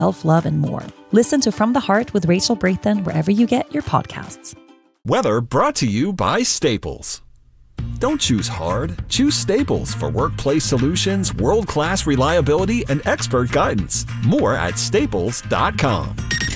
self-love, and more. Listen to From the Heart with Rachel Brathen wherever you get your podcasts. Weather brought to you by Staples. Don't choose hard. Choose Staples for workplace solutions, world-class reliability, and expert guidance. More at staples.com.